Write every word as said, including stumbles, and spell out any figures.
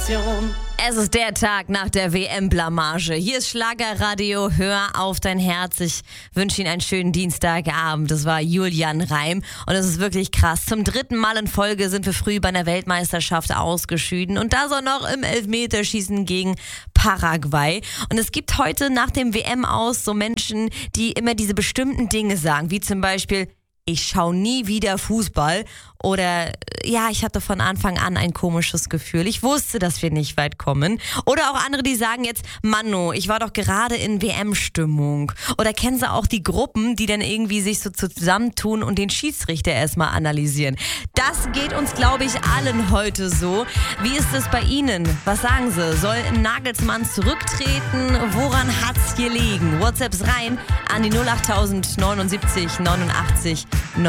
Sensation. Es ist der Tag nach der W M-Blamage. Hier ist Schlagerradio, hör auf dein Herz. Ich wünsche Ihnen einen schönen Dienstagabend. Das war Julian Reim und es ist wirklich krass. Zum dritten Mal in Folge sind wir früh bei einer Weltmeisterschaft ausgeschieden und das auch noch im Elfmeterschießen gegen Paraguay. Und es gibt heute nach dem W M-Aus so Menschen, die immer diese bestimmten Dinge sagen, wie zum Beispiel: Ich schaue nie wieder Fußball oder ja, ich hatte von Anfang an ein komisches Gefühl. Ich wusste, dass wir nicht weit kommen. Oder auch andere, die sagen jetzt: Manno, ich war doch gerade in W M-Stimmung. Oder kennen Sie auch die Gruppen, die dann irgendwie sich so zusammentun und den Schiedsrichter erstmal analysieren? Das geht uns, glaube ich, allen heute so. Wie ist es bei Ihnen? Was sagen Sie? Soll Nagelsmann zurücktreten? Woran hat's gelegen? WhatsApps rein an die null acht neunundsiebzig neunundachtzig